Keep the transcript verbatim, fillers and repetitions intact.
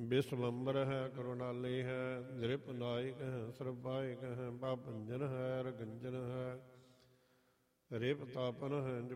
ਬਿਸਵੰਬਰ ਹੈ ਕਰੁਣਾਲੀ ਹੈ, ਦ੍ਰਿਪ ਨਾਇਕ ਹੈ, ਸਰਬਾਇਕ ਹੈ, ਬਾਭੰਜਨ ਹੈ, ਰਗੰਜਨ ਹੈ, ਰਿਪ ਤਾਪਨ ਹੈ,